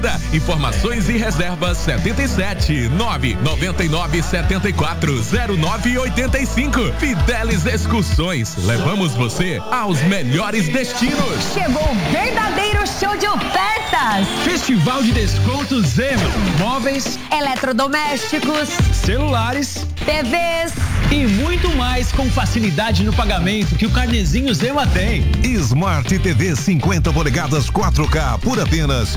Informações e reservas 77 999 74 0985. Fidelis Excursões. Levamos você aos melhores destinos. Chegou o verdadeiro show de ofertas. Festival de descontos Zema. Móveis, eletrodomésticos, celulares, TVs e muito mais com facilidade no pagamento que o carnezinho Zema tem. Smart TV 50 polegadas 4K por apenas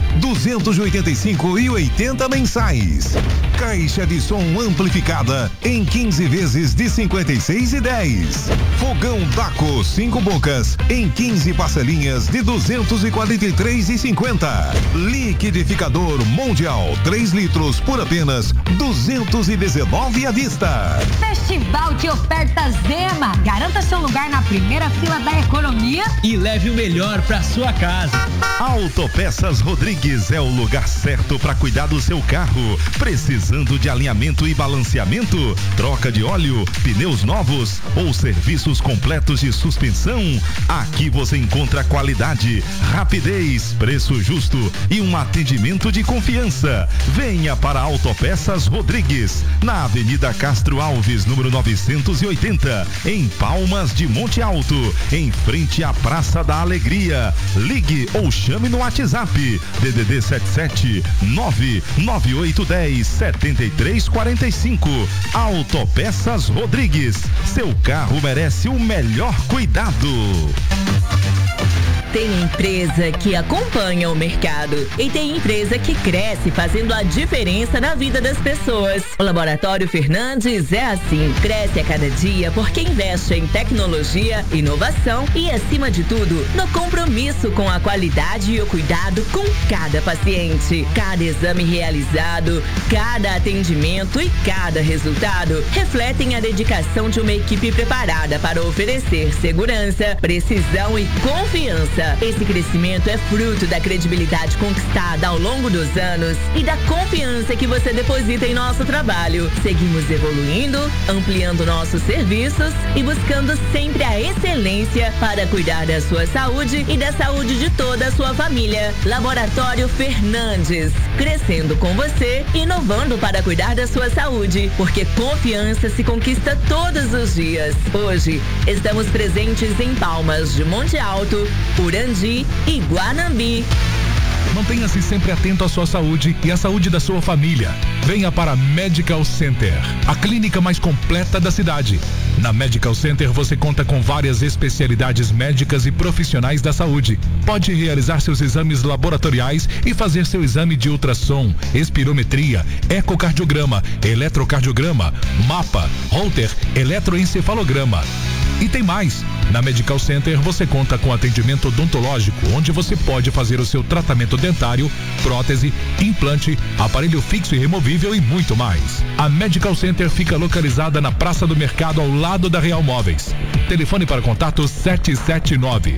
285,80 mensais. Caixa de som amplificada em 15 vezes de 56,10. Fogão Daco 5 bocas em 15 parcelinhas de 243,50. Liquidificador Mundial 3 litros por apenas 219 à vista. Festival de ofertas Zema. Garanta seu lugar na primeira fila da economia e leve o melhor para sua casa. Autopeças Rodrigues é o lugar certo para cuidar do seu carro. Precisando de alinhamento e balanceamento, troca de óleo, pneus novos ou serviços completos de suspensão? Aqui você encontra qualidade, rapidez, preço justo e um atendimento de confiança. Venha para Autopeças Rodrigues, na Avenida Castro Alves, número 980, em Palmas de Monte Alto, em frente à Praça da Alegria. Ligue ou chame no WhatsApp DDD 77 99810 7345. Autopeças Rodrigues, seu carro merece o melhor cuidado. Tem empresa que acompanha o mercado e tem empresa que cresce fazendo a diferença na vida das pessoas. O Laboratório Fernandes é assim, cresce a cada dia porque investe em tecnologia, inovação e, acima de tudo, no compromisso com a qualidade e o cuidado com cada paciente. Cada exame realizado, cada atendimento e cada resultado refletem a dedicação de uma equipe preparada para oferecer segurança, precisão e confiança. Esse crescimento é fruto da credibilidade conquistada ao longo dos anos e da confiança que você deposita em nosso trabalho. Seguimos evoluindo, ampliando nossos serviços e buscando sempre a excelência para cuidar da sua saúde e da saúde de toda a sua família. Laboratório Fernandes, crescendo com você, inovando para cuidar da sua saúde, porque confiança se conquista todos os dias. Hoje, estamos presentes em Palmas de Monte Alto, Urandi e Guanambi. Mantenha-se sempre atento à sua saúde e à saúde da sua família. Venha para a Medical Center, a clínica mais completa da cidade. Na Medical Center você conta com várias especialidades médicas e profissionais da saúde. Pode realizar seus exames laboratoriais e fazer seu exame de ultrassom, espirometria, ecocardiograma, eletrocardiograma, mapa, Holter, eletroencefalograma. E tem mais. Na Medical Center você conta com atendimento odontológico, onde você pode fazer o seu tratamento dentário, prótese, implante, aparelho fixo e removível e muito mais. A Medical Center fica localizada na Praça do Mercado, ao lado da Real Móveis. Telefone para contato 779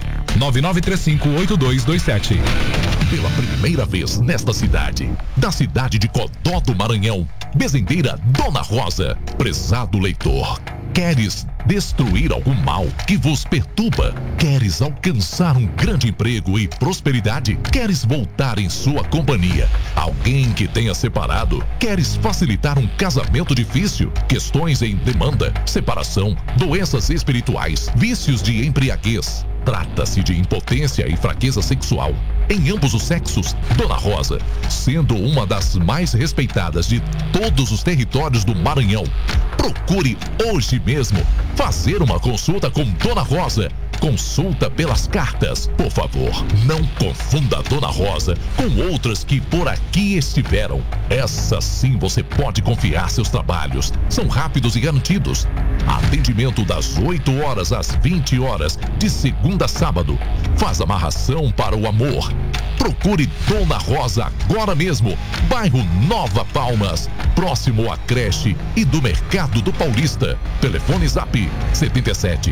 99358227. Pela primeira vez nesta cidade, da cidade de Codó do Maranhão, Bezendeira Dona Rosa. Prezado leitor, queres destruir algum mal que vos perturba? Queres alcançar um grande emprego e prosperidade? Queres voltar em sua companhia alguém que tenha separado? Queres facilitar um casamento difícil? Questões em demanda, separação, doenças espirituais, vícios de embriaguez? Trata-se de impotência e fraqueza sexual em ambos os sexos. Dona Rosa, sendo uma das mais respeitadas de todos os territórios do Maranhão, procure hoje mesmo fazer uma consulta com Dona Rosa. Consulta pelas cartas. Por favor, não confunda a Dona Rosa com outras que por aqui estiveram. Essa sim você pode confiar seus trabalhos. São rápidos e garantidos. Atendimento das 8 horas às 20 horas, de segunda a sábado. Faz amarração para o amor. Procure Dona Rosa agora mesmo. Bairro Nova Palmas, próximo à creche e do Mercado do Paulista. Telefone Zap 77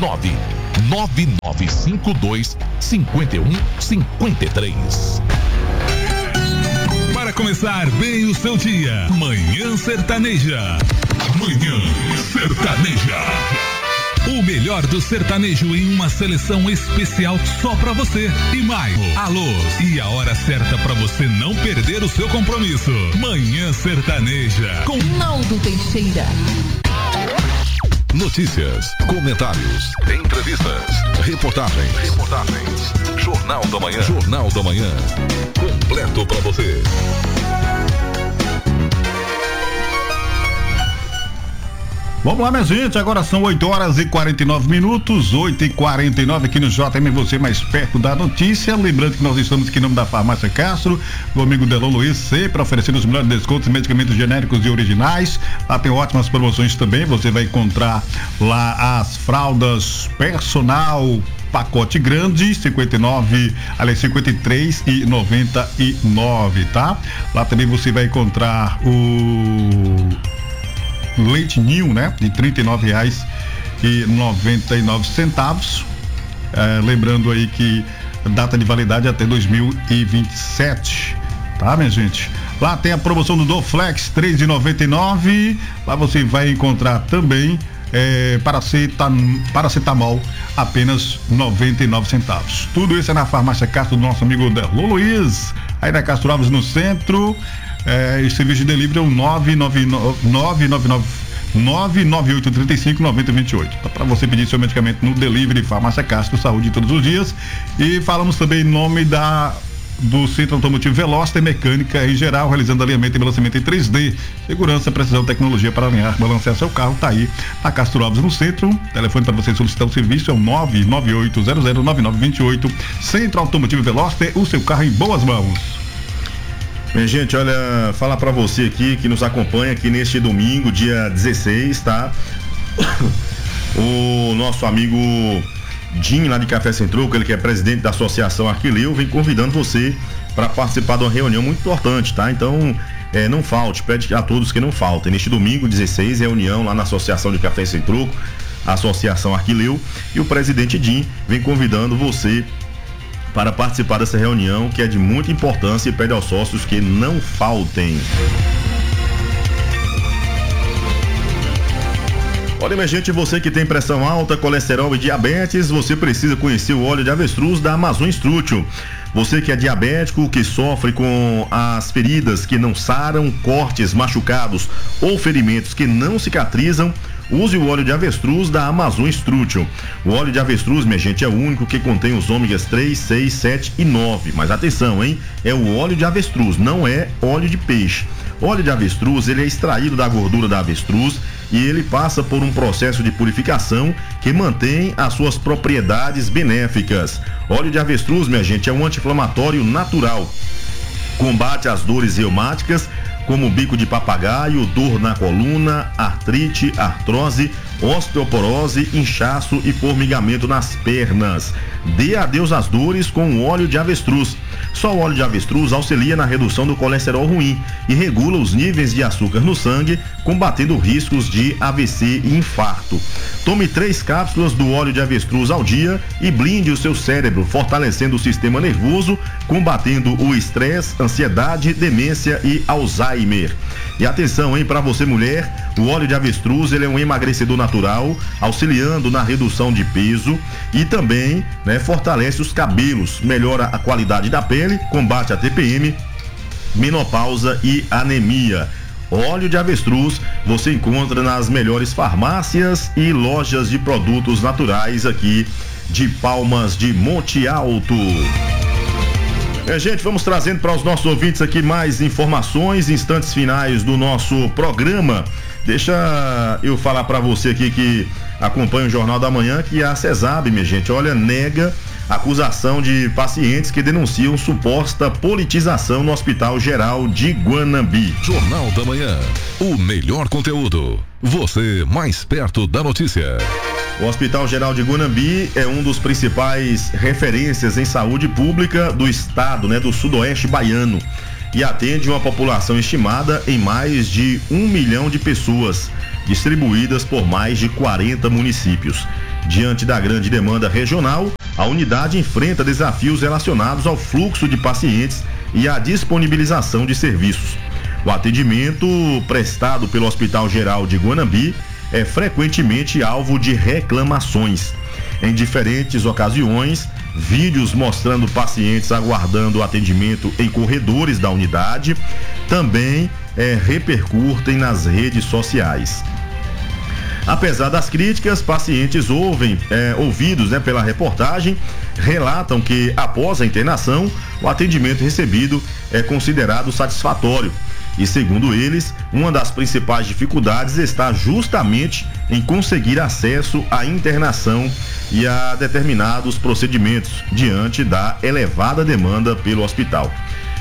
99952 5153. Para começar bem o seu dia, Manhã Sertaneja. Manhã Sertaneja. O melhor do sertanejo em uma seleção especial só pra você. E mais, alô, e a hora certa pra você não perder o seu compromisso. Manhã Sertaneja com Naldo Teixeira. Notícias, comentários, entrevistas, reportagens. Jornal da Manhã. Completo pra você. Vamos lá, minha gente, agora são 8h49, 8h49 aqui no JM, você mais perto da notícia. Lembrando que nós estamos aqui em nome da Farmácia Castro, do amigo Delon Luiz, sempre oferecendo os melhores descontos em medicamentos genéricos e originais. Lá tem ótimas promoções também, você vai encontrar lá as fraldas personal, pacote grande, 53,99, tá? Lá também você vai encontrar o leite ninho, né? De R$39,99. Lembrando aí que data de validade até 2027, tá, minha gente? Lá tem a promoção do Doflex, R$3,99. Lá você vai encontrar também paracetamol, apenas 99 centavos. Tudo isso é na Farmácia Castro do nosso amigo Delon Luiz, aí na Castro Alves, no centro. E serviço de delivery é o 99835-9028. Tá para você pedir seu medicamento no delivery Farmácia Castro, saúde todos os dias. E falamos também em nome do Centro Automotivo Veloster Mecânica em geral, realizando alinhamento e balanceamento em 3D. Segurança, precisão, tecnologia para alinhar, balancear seu carro, tá aí na Castro Alves, no centro. Telefone para você solicitar o serviço é o 998009928. Centro Automotivo Veloster, o seu carro em boas mãos. Minha gente, olha, falar pra você aqui que nos acompanha aqui neste domingo, dia 16, tá? O nosso amigo Jim, lá de Café Sem Troco, ele que é presidente da Associação Arquileu, vem convidando você para participar de uma reunião muito importante, tá? Então, não falte, pede a todos que não faltem. Neste domingo, 16, reunião lá na Associação de Café Sem Troco, a Associação Arquileu, e o presidente Jim vem convidando você para participar dessa reunião, que é de muita importância, e pede aos sócios que não faltem. Olha, minha gente, você que tem pressão alta, colesterol e diabetes, você precisa conhecer o óleo de avestruz da Amazon Strútil. Você que é diabético, que sofre com as feridas que não saram, cortes, machucados ou ferimentos que não cicatrizam, use o óleo de avestruz da Amazon Strútil. O óleo de avestruz, minha gente, é o único que contém os ômegas 3, 6, 7 e 9. Mas atenção, hein? É o óleo de avestruz, não é óleo de peixe. O óleo de avestruz, ele é extraído da gordura da avestruz e ele passa por um processo de purificação que mantém as suas propriedades benéficas. Óleo de avestruz, minha gente, é um anti-inflamatório natural. Combate as dores reumáticas, como bico de papagaio, dor na coluna, artrite, artrose, osteoporose, inchaço e formigamento nas pernas. Dê adeus às dores com o óleo de avestruz. Só o óleo de avestruz auxilia na redução do colesterol ruim e regula os níveis de açúcar no sangue, combatendo riscos de AVC e infarto. Tome 3 cápsulas do óleo de avestruz ao dia e blinde o seu cérebro, fortalecendo o sistema nervoso, combatendo o estresse, ansiedade, demência e Alzheimer. E atenção, hein, para você mulher, o óleo de avestruz, ele é um emagrecedor natural, auxiliando na redução de peso e também, fortalece os cabelos, melhora a qualidade da pele, combate a TPM, menopausa e anemia. Óleo de avestruz você encontra nas melhores farmácias e lojas de produtos naturais aqui de Palmas de Monte Alto. Gente, vamos trazendo para os nossos ouvintes aqui mais informações, instantes finais do nosso programa. Deixa eu falar para você aqui que acompanha o Jornal da Manhã que a CESAB, minha gente, olha, nega acusação de pacientes que denunciam suposta politização no Hospital Geral de Guanambi. Jornal da Manhã, o melhor conteúdo, você mais perto da notícia. O Hospital Geral de Guanambi é um dos principais referências em saúde pública do estado, do sudoeste baiano, e atende uma população estimada em mais de 1 milhão de pessoas, distribuídas por mais de 40 municípios. Diante da grande demanda regional, a unidade enfrenta desafios relacionados ao fluxo de pacientes e à disponibilização de serviços. O atendimento prestado pelo Hospital Geral de Guanambi é frequentemente alvo de reclamações. Em diferentes ocasiões, vídeos mostrando pacientes aguardando atendimento em corredores da unidade também repercutem nas redes sociais. Apesar das críticas, pacientes ouvidos pela reportagem relatam que, após a internação, o atendimento recebido é considerado satisfatório. E, segundo eles, uma das principais dificuldades está justamente em conseguir acesso à internação e a determinados procedimentos diante da elevada demanda pelo hospital.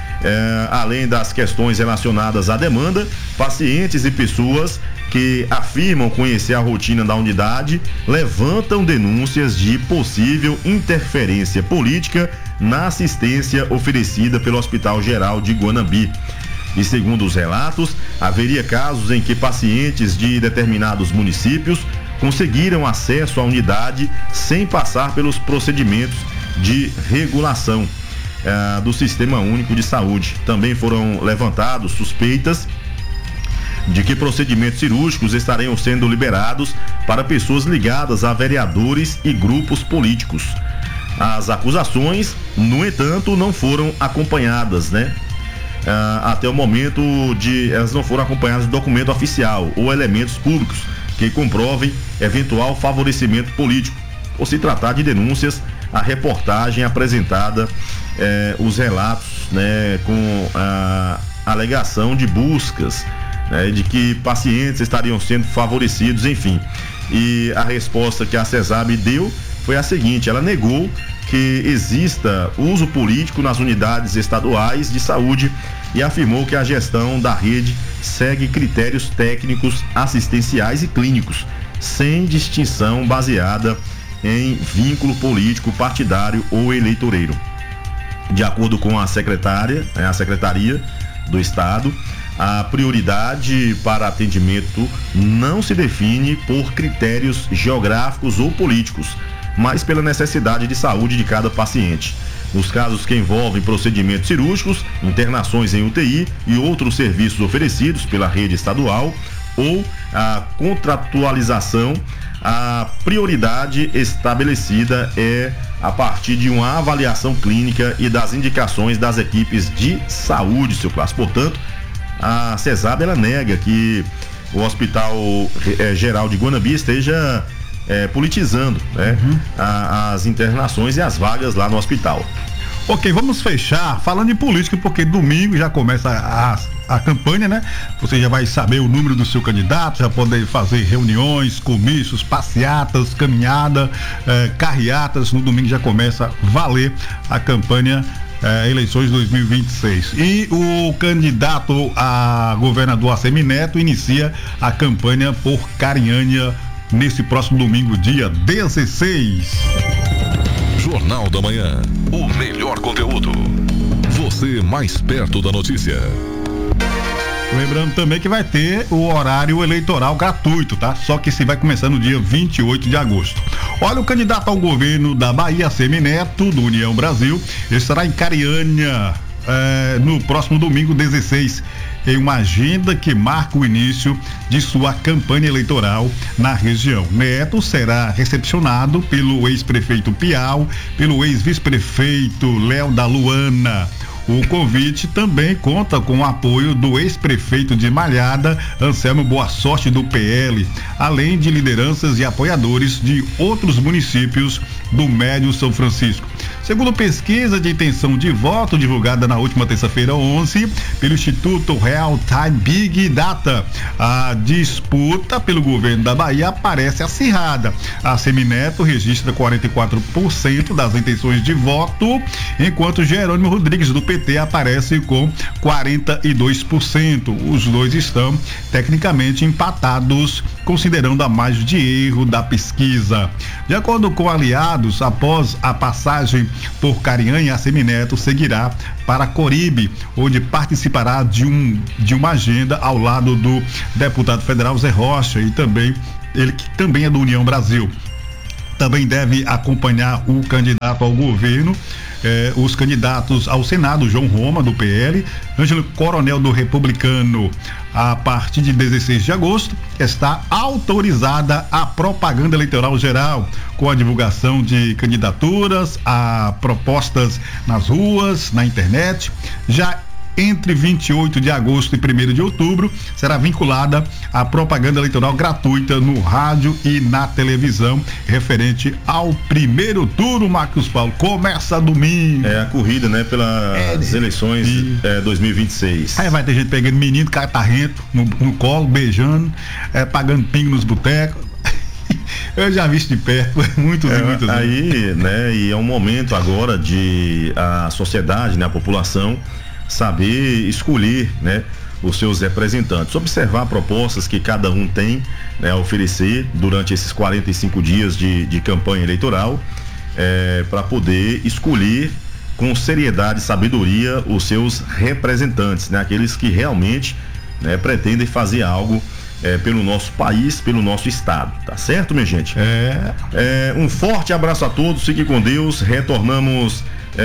Além das questões relacionadas à demanda, pacientes e pessoas que afirmam conhecer a rotina da unidade levantam denúncias de possível interferência política na assistência oferecida pelo Hospital Geral de Guanambi. E segundo os relatos, haveria casos em que pacientes de determinados municípios conseguiram acesso à unidade sem passar pelos procedimentos de regulação do Sistema Único de Saúde. Também foram levantados suspeitas de que procedimentos cirúrgicos estariam sendo liberados para pessoas ligadas a vereadores e grupos políticos. As acusações, no entanto, não foram acompanhadas, até o momento elas não foram acompanhadas de documento oficial ou elementos públicos que comprovem eventual favorecimento político. Por se tratar de denúncias, a reportagem apresentada, os relatos, com a alegação de buscas, de que pacientes estariam sendo favorecidos, enfim. E a resposta que a CESAB deu foi a seguinte: ela negou que exista uso político nas unidades estaduais de saúde e afirmou que a gestão da rede segue critérios técnicos, assistenciais e clínicos, sem distinção baseada em vínculo político, partidário ou eleitoreiro. De acordo com a Secretaria do Estado, a prioridade para atendimento não se define por critérios geográficos ou políticos, mas pela necessidade de saúde de cada paciente. Nos casos que envolvem procedimentos cirúrgicos, internações em UTI e outros serviços oferecidos pela rede estadual ou a contratualização, a prioridade estabelecida é a partir de uma avaliação clínica e das indicações das equipes de saúde, seu Clássico. Portanto, a CESAB ela nega que o Hospital Geral de Guanambi esteja politizando as internações e as vagas lá no hospital. Ok, vamos fechar falando em política, porque domingo já começa a campanha, Você já vai saber o número do seu candidato, já pode fazer reuniões, comícios, passeatas, caminhada, carreatas. No domingo já começa a valer a campanha eleições 2026. E o candidato a governador Assemineto inicia a campanha por Carinhanha nesse próximo domingo, dia 16. Jornal da Manhã. O melhor conteúdo. Você mais perto da notícia. Lembrando também que vai ter o horário eleitoral gratuito, tá? Só que esse vai começar no dia 28 de agosto. Olha, o candidato ao governo da Bahia, Assemineto, do União Brasil, estará em Carinhanha no próximo domingo 16, em uma agenda que marca o início de sua campanha eleitoral na região. Neto será recepcionado pelo ex-prefeito Piau, pelo ex-vice-prefeito Léo da Luana. O convite também conta com o apoio do ex-prefeito de Malhada, Anselmo Boa Sorte, do PL, além de lideranças e apoiadores de outros municípios do Médio São Francisco. Segundo pesquisa de intenção de voto divulgada na última terça-feira 11 pelo Instituto Real Time Big Data, a disputa pelo governo da Bahia parece acirrada. A Assemineto registra 44% das intenções de voto, enquanto Jerônimo Rodrigues, do PT, aparece com 42%. Os dois estão tecnicamente empatados, considerando a margem de erro da pesquisa. De acordo com aliados, após a passagem por Carinhanha, Assemineto seguirá para Coribe, onde participará de uma agenda ao lado do deputado federal Zé Rocha, e também ele que também é do União Brasil. Também deve acompanhar o candidato ao governo os candidatos ao Senado, João Roma, do PL, Ângelo Coronel, do Republicano. A partir de 16 de agosto, está autorizada a propaganda eleitoral geral, com a divulgação de candidaturas, a propostas nas ruas, na internet. Já entre 28 de agosto e 1º de outubro, será vinculada a propaganda eleitoral gratuita no rádio e na televisão, referente ao primeiro turno. Marcos Paulo, começa domingo. É a corrida, né, pelas eleições 2026. Aí vai ter gente pegando menino catarrento no colo, beijando, pagando pingo nos botecos. Eu já vi isso de perto, muitos. Aí, né, e é um momento agora de a sociedade, né, a população, saber escolher, né, os seus representantes, observar propostas que cada um tem, né, a oferecer durante esses 45 dias de campanha eleitoral, para poder escolher com seriedade e sabedoria os seus representantes, né, aqueles que realmente, né, pretendem fazer algo pelo nosso país, pelo nosso estado, tá certo, minha gente? Um forte abraço a todos, fiquem com Deus, retornamos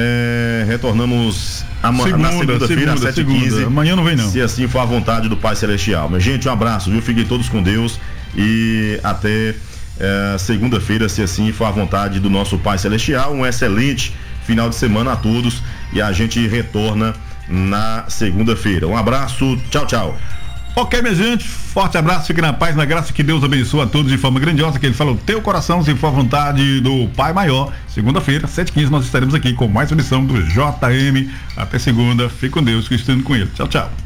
na segunda-feira, às 7h15. Amanhã não vem, não. Se assim for a vontade do Pai Celestial. Mas, gente, um abraço, viu? Fiquem todos com Deus e até segunda-feira, se assim for a vontade do nosso Pai Celestial. Um excelente final de semana a todos e a gente retorna na segunda-feira. Um abraço, tchau, tchau. Ok, minha gente, forte abraço, fique na paz, na graça, que Deus abençoe a todos de forma grandiosa, que Ele fala o teu coração, se for a vontade do Pai Maior. Segunda-feira, 7h15, nós estaremos aqui com mais uma edição do JM. Até segunda, fique com Deus, que estando com Ele. Tchau, tchau.